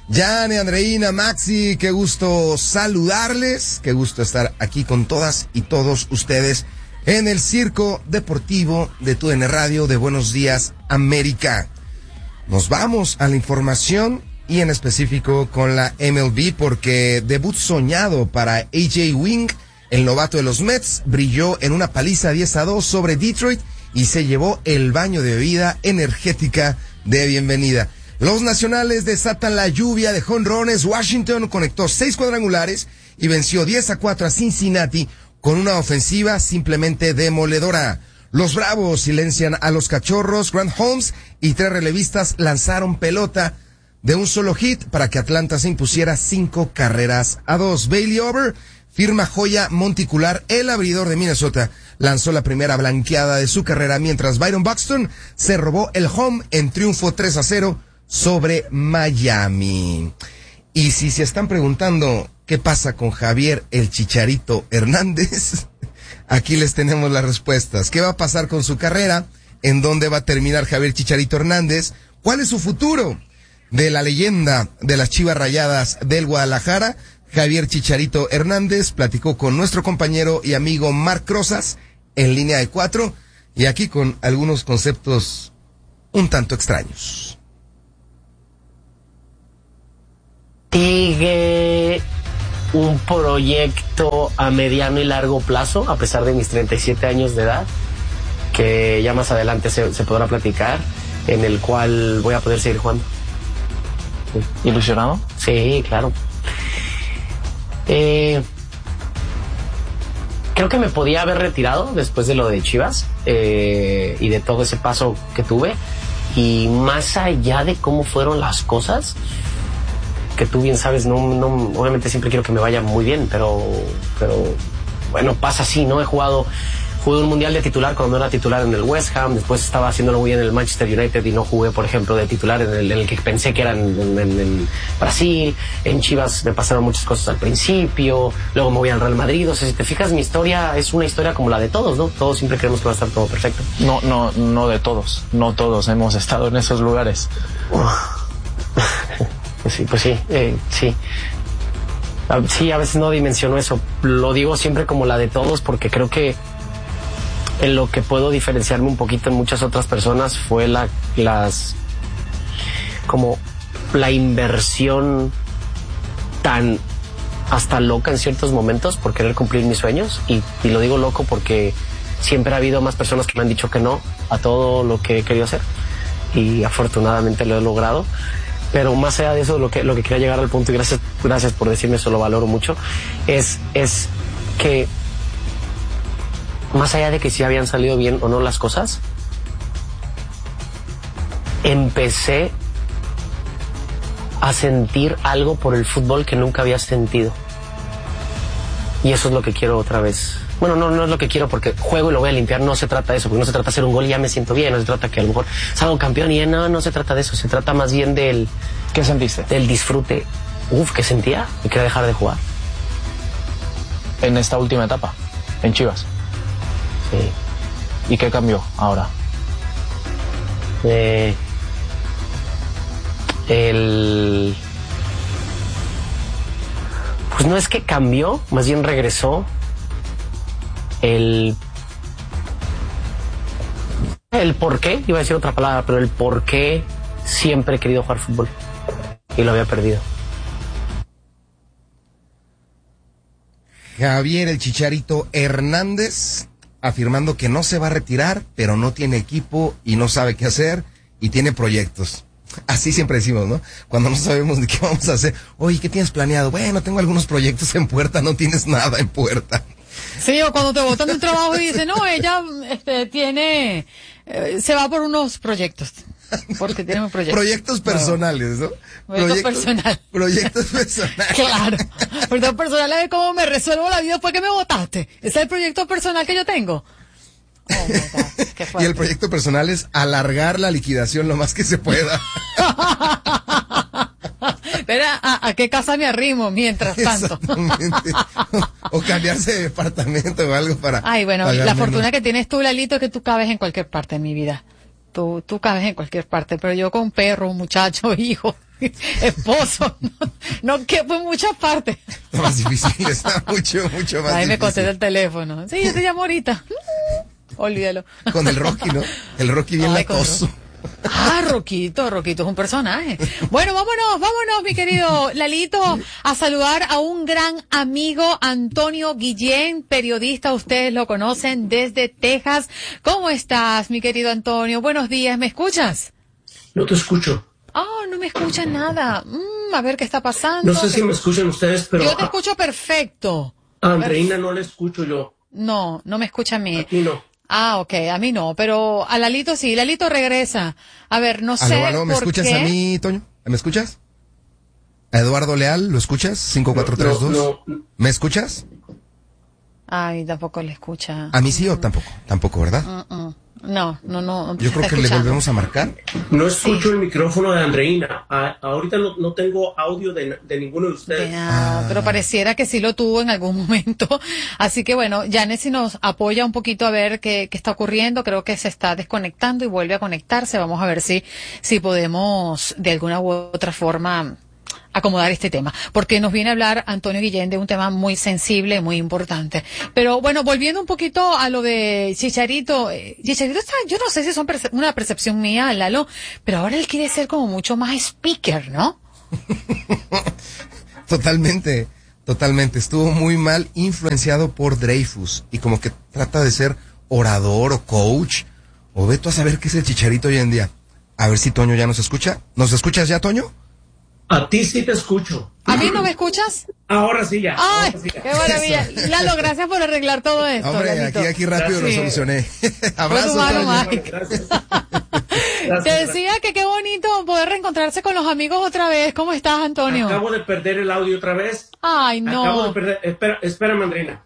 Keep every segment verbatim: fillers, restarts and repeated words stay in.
Yane, Andreina, Maxi, qué gusto saludarles, qué gusto estar aquí con todas y todos ustedes en el Circo Deportivo de Tu D N Radio de Buenos Días América. Nos vamos a la información y en específico con la M L B porque debut soñado para A J Wing, el novato de los Mets, brilló en una paliza diez a dos sobre Detroit y se llevó el baño de bebida energética de bienvenida. Los nacionales desatan la lluvia de jonrones. Washington conectó seis cuadrangulares y venció diez a cuatro a Cincinnati con una ofensiva simplemente demoledora. Los Bravos silencian a los Cachorros. Grant Holmes y tres relevistas lanzaron pelota de un solo hit para que Atlanta se impusiera cinco carreras a dos. Bailey Over firma joya monticular. El abridor de Minnesota lanzó la primera blanqueada de su carrera, mientras Byron Buxton se robó el home en triunfo tres a cero sobre Miami. Y si se están preguntando qué pasa con Javier el Chicharito Hernández, aquí les tenemos las respuestas. ¿Qué va a pasar con su carrera? ¿En dónde va a terminar Javier Chicharito Hernández? ¿Cuál es su futuro? De la leyenda de las Chivas Rayadas del Guadalajara, Javier Chicharito Hernández platicó con nuestro compañero y amigo Marc Rosas en línea de cuatro, y aquí con algunos conceptos un tanto extraños. Sigue un proyecto a mediano y largo plazo, a pesar de mis treinta y siete años de edad, que ya más adelante se, se podrá platicar, en el cual voy a poder seguir jugando. Sí. ¿Ilusionado? Sí, claro. Eh, creo que me podía haber retirado después de lo de Chivas eh, y de todo ese paso que tuve, y más allá de cómo fueron las cosas, que tú bien sabes, no, no, obviamente siempre quiero que me vaya muy bien, pero, pero bueno, pasa así, ¿no? He jugado, jugué un mundial de titular cuando era titular en el West Ham, después estaba haciéndolo muy bien en el Manchester United y no jugué, por ejemplo, de titular en el, en el que pensé que era en, en, en Brasil. En Chivas me pasaron muchas cosas al principio, luego me voy al Real Madrid. O sea, si te fijas, mi historia es una historia como la de todos, ¿no? Todos siempre creemos que va a estar todo perfecto. No, no, no de todos, no todos hemos estado en esos lugares. Pues sí, pues sí, eh, sí. Sí, a veces no dimensiono eso. Lo digo siempre como la de todos porque creo que en lo que puedo diferenciarme un poquito en muchas otras personas fue la, las, como la inversión tan hasta loca en ciertos momentos por querer cumplir mis sueños. Y, y lo digo loco porque siempre ha habido más personas que me han dicho que no a todo lo que he querido hacer. Y afortunadamente lo he logrado. Pero más allá de eso, lo que, lo que quería llegar al punto, y gracias, gracias por decirme eso, lo valoro mucho, es, es que más allá de que si habían salido bien o no las cosas, empecé a sentir algo por el fútbol que nunca había sentido. Y eso es lo que quiero otra vez. Bueno, no, no es lo que quiero porque juego y lo voy a limpiar, no se trata de eso, porque no se trata de hacer un gol y ya me siento bien, no se trata que a lo mejor salgo campeón y ya no, no se trata de eso, se trata más bien del... ¿Qué sentiste? Del disfrute. Uf, ¿qué sentía? Me quería dejar de jugar. En esta última etapa, en Chivas. Sí. ¿Y qué cambió ahora? Eh, el... Pues no es que cambió, más bien regresó el el por qué, iba a decir otra palabra, pero el por qué siempre he querido jugar fútbol y lo había perdido. Javier el Chicharito Hernández afirmando que no se va a retirar, pero no tiene equipo y no sabe qué hacer y tiene proyectos. Así siempre decimos, ¿no? Cuando no sabemos de qué vamos a hacer. Oye, ¿qué tienes planeado? Bueno, tengo algunos proyectos en puerta. No tienes nada en puerta. Sí, o cuando te botan del trabajo y dicen, no, ella este, tiene, eh, se va por unos proyectos. Porque tiene un proyecto. Proyectos personales, ¿no? Proyectos personales. Proyectos personales. Claro. Proyectos personales de cómo me resuelvo la vida después que me votaste. Ese es el proyecto personal que yo tengo. Oh, my God. Qué fuerte. Y el proyecto personal es alargar la liquidación lo más que se pueda. Espera, ¿a, ¿a qué casa me arrimo mientras tanto? O cambiarse de departamento o algo para... Ay, bueno, la menos. fortuna que tienes tú, Lalito, es que tú cabes en cualquier parte en mi vida. Tú, tú cabes en cualquier parte, pero yo con perro, muchacho, hijo. esposo. No, no que fue en muchas partes. Está más difícil, está mucho, mucho más Ahí difícil. me contesta el teléfono. Sí, yo te llamo ahorita. Olvídalo. Con el Rocky, ¿no? El Rocky bien Ay, con latoso. Ah, Roquito, Roquito es un personaje. Bueno, vámonos, vámonos, mi querido Lalito, a saludar a un gran amigo, Antonio Guillén, periodista, ustedes lo conocen desde Texas. ¿Cómo estás, mi querido Antonio? Buenos días, ¿me escuchas? No te escucho. Oh, no me escuchan nada. Mm, a ver qué está pasando. No sé si me escuchan ustedes, pero... Yo te escucho perfecto. A Andreina no le escucho yo. No, no me escucha a mí. Aquí no. Ah, ok, a mí no, pero a Lalito sí, Lalito regresa. A ver, no sé Aló, aló, ¿me por escuchas qué. a mí, Toño? ¿Me escuchas? ¿A Eduardo Leal, lo escuchas? cinco cuatro tres dos. No, no, no. ¿Me escuchas? Ay, tampoco le escucha. ¿A mí sí o tampoco? Tampoco, ¿verdad? Uh-uh. No, no, no. Yo creo que le volvemos a marcar. No escucho Sí. el micrófono de Andreina. A- ahorita no, no tengo audio de, de ninguno de ustedes. Ya, pero pareciera que sí lo tuvo en algún momento. Así que bueno, Janet si nos apoya un poquito a ver qué, qué está ocurriendo. Creo que se está desconectando y vuelve a conectarse. Vamos a ver si, si podemos de alguna u otra forma acomodar este tema, porque nos viene a hablar Antonio Guillén de un tema muy sensible, muy importante. Pero bueno, volviendo un poquito a lo de Chicharito, eh, Chicharito está, yo no sé si es un perce- una percepción mía, Lalo, pero ahora él quiere ser como mucho más speaker, ¿no? Totalmente, totalmente. Estuvo muy mal influenciado por Dreyfus y como que trata de ser orador o coach. O ve tú a saber qué es el Chicharito hoy en día. A ver si Toño ya nos escucha. ¿Nos escuchas ya, Toño? A ti sí te escucho. ¿A mí no me escuchas? Ahora sí ya. ¡Ay, ahora sí ya. qué maravilla! Lalo, gracias por arreglar todo esto. Hombre, Lalito. aquí, aquí rápido lo Gracias. solucioné. Fue tu Abrazo, mano Toño. mágica. Gracias. Te Gracias. decía que qué bonito poder reencontrarse con los amigos otra vez. ¿Cómo estás, Antonio? Acabo de perder el audio otra vez. Ay, Acabo de no. perder. Espera, espérame, Andreina.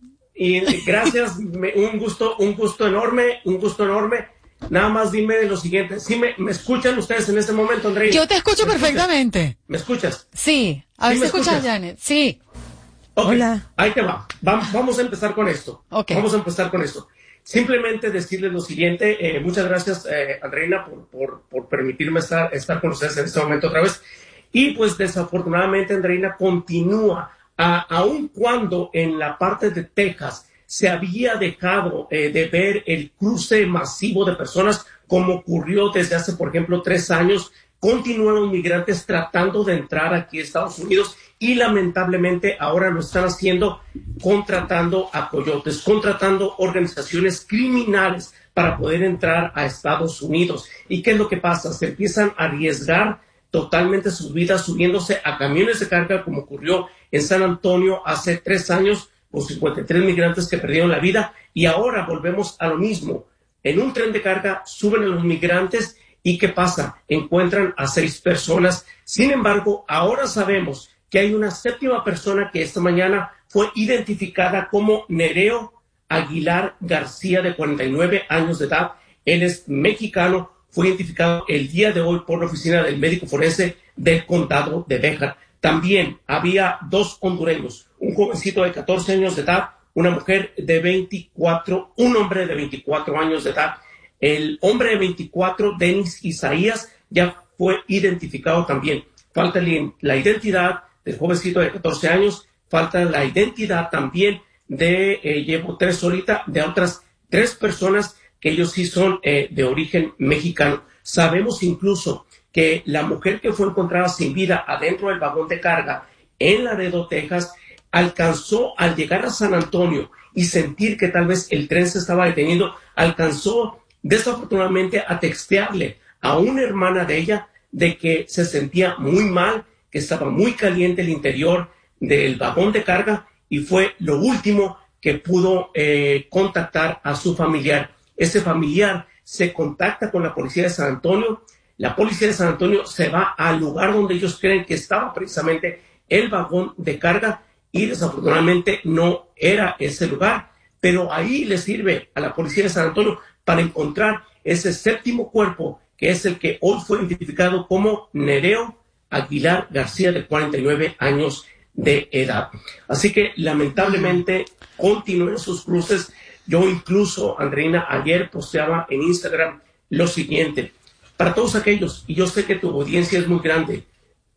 Y gracias, me- un gusto, un gusto enorme, un gusto enorme. Nada más dime lo siguiente. ¿Sí me, me escuchan ustedes en este momento, Andreina? Yo te escucho ¿Me escuchas? perfectamente. ¿Me escuchas? Sí. A ver ¿Sí si me escuchas, escuchas? Janet. Sí. Ok, Hola. ahí te va. Vam- Vamos a empezar con esto. Ok. Vamos a empezar con esto. Simplemente decirles lo siguiente. eh, muchas gracias, eh, Andreina, por, por, por permitirme estar, estar con ustedes en este momento otra vez. Y pues desafortunadamente, Andreina continúa, a, aun cuando en la parte de Texas se había dejado eh, de ver el cruce masivo de personas como ocurrió desde hace, por ejemplo, tres años. Continúan los migrantes tratando de entrar aquí a Estados Unidos y lamentablemente ahora lo están haciendo contratando a coyotes, contratando organizaciones criminales para poder entrar a Estados Unidos. ¿Y qué es lo que pasa? Se empiezan a arriesgar totalmente sus vidas subiéndose a camiones de carga como ocurrió en San Antonio hace tres años con cincuenta y tres migrantes que perdieron la vida y ahora volvemos a lo mismo. En un tren de carga suben a los migrantes y ¿qué pasa? Encuentran a seis personas. Sin embargo, ahora sabemos que hay una séptima persona que esta mañana fue identificada como Nereo Aguilar García, de cuarenta y nueve años de edad. Él es mexicano, fue identificado el día de hoy por la oficina del médico forense del condado de Béjar. También había dos hondureños, un jovencito de catorce años de edad, una mujer de veinticuatro, un hombre de veinticuatro años de edad. El hombre de veinticuatro, Denis Isaías, ya fue identificado también. Falta la identidad del jovencito de catorce años, falta la identidad también de, eh, llevo tres ahorita, de otras tres personas que ellos sí son eh, de origen mexicano. Sabemos incluso que la mujer que fue encontrada sin vida adentro del vagón de carga en Laredo, Texas, alcanzó al llegar a San Antonio y sentir que tal vez el tren se estaba deteniendo, alcanzó desafortunadamente a textearle a una hermana de ella de que se sentía muy mal, que estaba muy caliente el interior del vagón de carga y fue lo último que pudo eh, contactar a su familiar. Ese familiar se contacta con la policía de San Antonio. La policía de San Antonio se va al lugar donde ellos creen que estaba precisamente el vagón de carga y desafortunadamente no era ese lugar, pero ahí le sirve a la policía de San Antonio para encontrar ese séptimo cuerpo, que es el que hoy fue identificado como Nereo Aguilar García, de cuarenta y nueve años de edad. Así que lamentablemente continúan sus cruces. Yo incluso, Andreina, ayer posteaba en Instagram lo siguiente: para todos aquellos, y yo sé que tu audiencia es muy grande,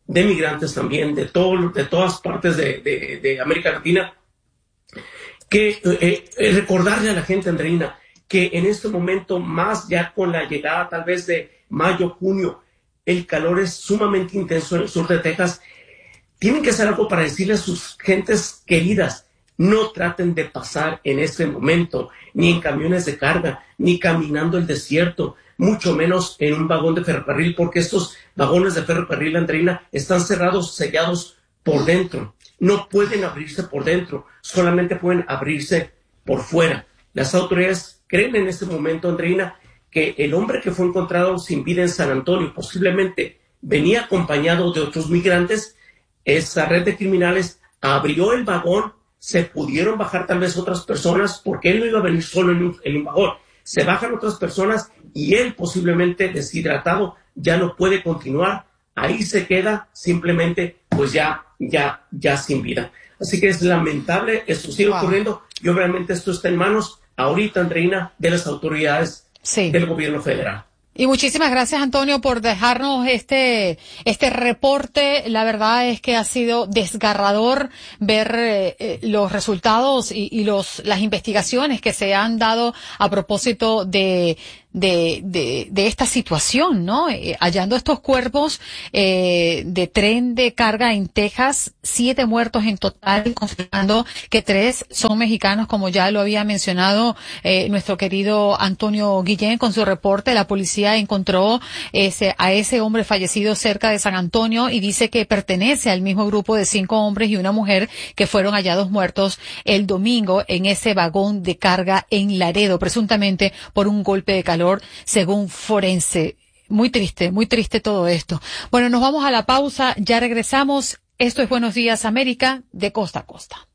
de migrantes también, de, todo, de todas partes de, de, de América Latina, que eh, eh, recordarle a la gente, Andreina, que en este momento, más ya con la llegada tal vez de mayo, junio, el calor es sumamente intenso en el sur de Texas. Tienen que hacer algo para decirle a sus gentes queridas, no traten de pasar en este momento, ni en camiones de carga, ni caminando el desierto, mucho menos en un vagón de ferrocarril, porque estos vagones de ferrocarril, Andreina, están cerrados, sellados por dentro. No pueden abrirse por dentro, solamente pueden abrirse por fuera. Las autoridades creen en este momento, Andreina, que el hombre que fue encontrado sin vida en San Antonio posiblemente venía acompañado de otros migrantes. Esa red de criminales abrió el vagón, se pudieron bajar tal vez otras personas, porque él no iba a venir solo en un, en un vagón. Se bajan otras personas y él, posiblemente deshidratado, ya no puede continuar. Ahí se queda simplemente, pues ya, ya, ya sin vida. Así que es lamentable, esto sigue wow. ocurriendo, y obviamente esto está en manos ahorita, Andreina, de las autoridades sí. del gobierno federal. Y muchísimas gracias, Antonio, por dejarnos este este reporte. La verdad es que ha sido desgarrador ver eh, los resultados y, y los las investigaciones que se han dado a propósito de de de, de esta situación, ¿no? Eh, hallando estos cuerpos eh, de tren de carga en Texas, siete muertos en total, confirmando que tres son mexicanos, como ya lo había mencionado eh, nuestro querido Antonio Guillén con su reporte. La policía encontró ese, a ese hombre fallecido cerca de San Antonio y dice que pertenece al mismo grupo de cinco hombres y una mujer que fueron hallados muertos el domingo en ese vagón de carga en Laredo, presuntamente por un golpe de calor, según forense. Muy triste, muy triste todo esto. Bueno, nos vamos a la pausa, ya regresamos. Esto es Buenos Días América, de costa a costa.